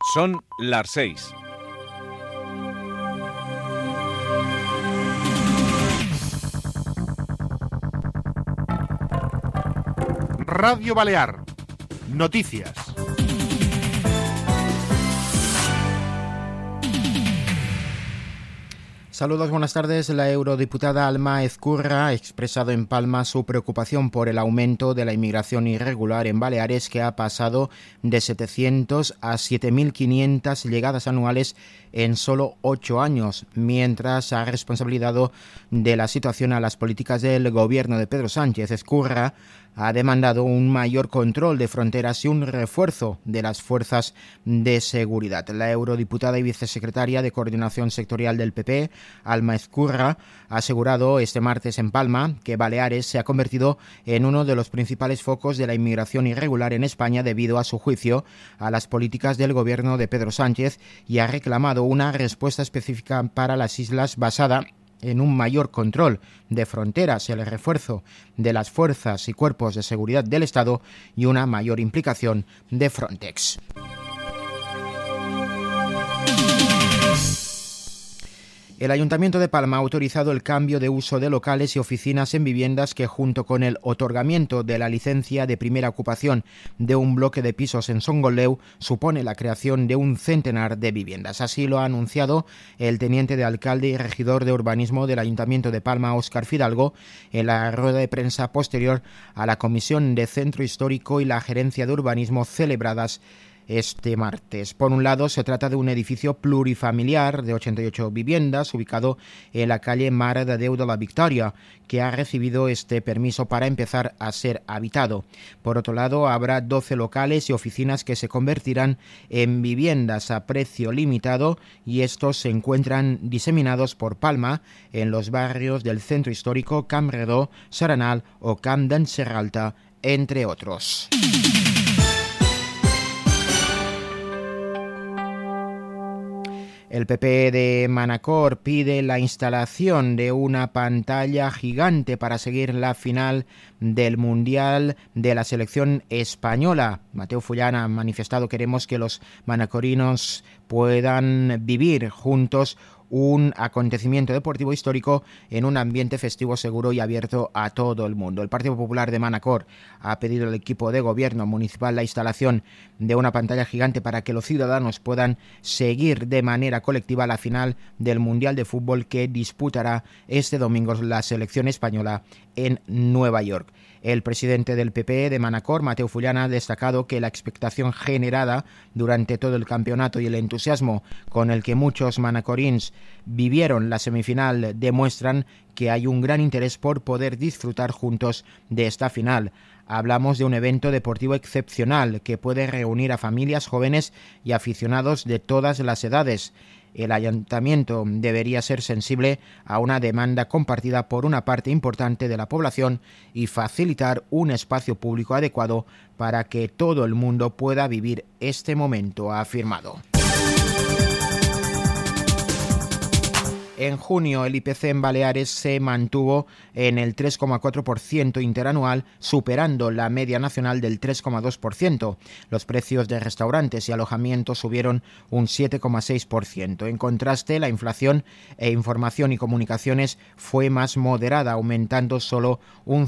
Son las 6. Radio Balear. Noticias. Saludos, buenas tardes. La eurodiputada Alma Ezcurra ha expresado en Palma su preocupación por el aumento de la inmigración irregular en Baleares, que ha pasado de 700 a 7.500 llegadas anuales en solo 8 años, mientras ha responsabilizado de la situación a las políticas del gobierno de Pedro Sánchez. Ezcurra ha demandado un mayor control de fronteras y un refuerzo de las fuerzas de seguridad. La eurodiputada y vicesecretaria de Coordinación Sectorial del PP, Alma Ezcurra, ha asegurado este martes en Palma que Baleares se ha convertido en uno de los principales focos de la inmigración irregular en España debido, a su juicio, a las políticas del gobierno de Pedro Sánchez, y ha reclamado una respuesta específica para las islas basada en un mayor control de fronteras, el refuerzo de las fuerzas y cuerpos de seguridad del Estado y una mayor implicación de Frontex. El Ayuntamiento de Palma ha autorizado el cambio de uso de locales y oficinas en viviendas que, junto con el otorgamiento de la licencia de primera ocupación de un bloque de pisos en Songoleu, supone la creación de un centenar de viviendas. Así lo ha anunciado el teniente de alcalde y regidor de urbanismo del Ayuntamiento de Palma, Óscar Fidalgo, en la rueda de prensa posterior a la Comisión de Centro Histórico y la Gerencia de Urbanismo celebradas este martes. Por un lado, se trata de un edificio plurifamiliar de 88 viviendas ubicado en la calle Mare de Déu de la Victòria, que ha recibido este permiso para empezar a ser habitado. Por otro lado, habrá 12 locales y oficinas que se convertirán en viviendas a precio limitado, y estos se encuentran diseminados por Palma en los barrios del Centro Histórico, Camp Redó, Saranal o Camp d'en Serralta, entre otros. El PP de Manacor pide la instalación de una pantalla gigante para seguir la final del Mundial de la selección española. Mateo Fullana ha manifestado: queremos que los manacorinos puedan vivir juntos un acontecimiento deportivo histórico en un ambiente festivo, seguro y abierto a todo el mundo. El Partido Popular de Manacor ha pedido al equipo de gobierno municipal la instalación de una pantalla gigante para que los ciudadanos puedan seguir de manera colectiva la final del Mundial de Fútbol que disputará este domingo la selección española en Nueva York. El presidente del PP de Manacor, Mateo Fullana, ha destacado que la expectación generada durante todo el campeonato y el entusiasmo con el que muchos manacorins vivieron la semifinal demuestran que hay un gran interés por poder disfrutar juntos de esta final. Hablamos de un evento deportivo excepcional que puede reunir a familias, jóvenes y aficionados de todas las edades. El ayuntamiento debería ser sensible a una demanda compartida por una parte importante de la población y facilitar un espacio público adecuado para que todo el mundo pueda vivir este momento, ha afirmado. En junio, el IPC en Baleares se mantuvo en el 3,4% interanual, superando la media nacional del 3,2%. Los precios de restaurantes y alojamientos subieron un 7,6%. En contraste, la inflación e información y comunicaciones fue más moderada, aumentando solo un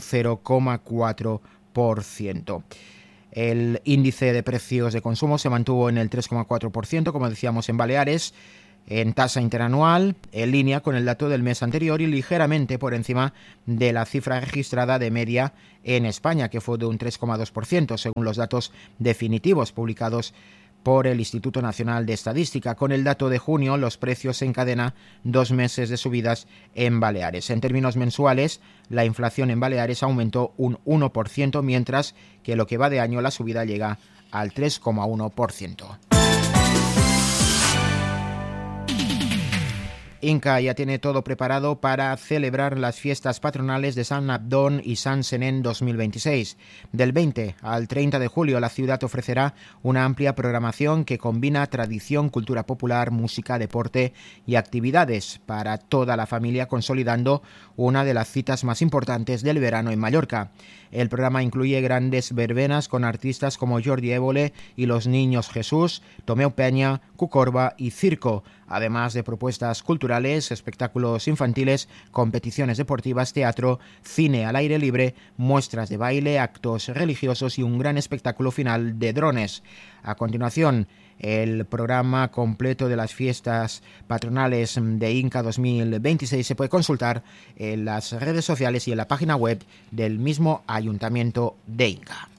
0,4%. El índice de precios de consumo se mantuvo en el 3,4%, como decíamos, en Baleares, en tasa interanual, en línea con el dato del mes anterior y ligeramente por encima de la cifra registrada de media en España, que fue de un 3,2%, según los datos definitivos publicados por el Instituto Nacional de Estadística. Con el dato de junio, los precios encadenan 2 meses de subidas en Baleares. En términos mensuales, la inflación en Baleares aumentó un 1%, mientras que lo que va de año la subida llega al 3,1%. Inca ya tiene todo preparado para celebrar las fiestas patronales de San Abdón y San Senén 2026. Del 20 al 30 de julio la ciudad ofrecerá una amplia programación que combina tradición, cultura popular, música, deporte y actividades para toda la familia, consolidando una de las citas más importantes del verano en Mallorca. El programa incluye grandes verbenas con artistas como Jordi Évole y los Niños Jesús, Tomeu Peña, Cucorba y Circo, además de propuestas culturales, espectáculos infantiles, competiciones deportivas, teatro, cine al aire libre, muestras de baile, actos religiosos y un gran espectáculo final de drones. A continuación, el programa completo de las fiestas patronales de Inca 2026 se puede consultar en las redes sociales y en la página web del mismo Ayuntamiento de Inca.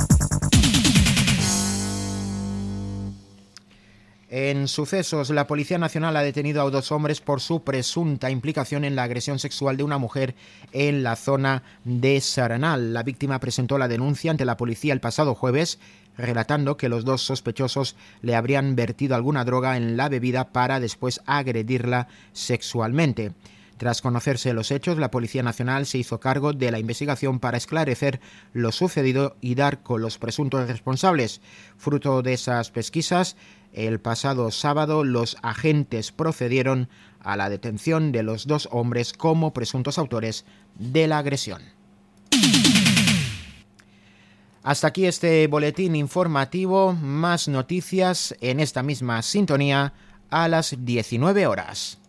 En sucesos, la Policía Nacional ha detenido a 2 hombres por su presunta implicación en la agresión sexual de una mujer en la zona de Saranal. La víctima presentó la denuncia ante la policía el pasado jueves, relatando que los 2 sospechosos le habrían vertido alguna droga en la bebida para después agredirla sexualmente. Tras conocerse los hechos, la Policía Nacional se hizo cargo de la investigación para esclarecer lo sucedido y dar con los presuntos responsables. Fruto de esas pesquisas, el pasado sábado los agentes procedieron a la detención de los 2 hombres como presuntos autores de la agresión. Hasta aquí este boletín informativo. Más noticias en esta misma sintonía a las 19 horas.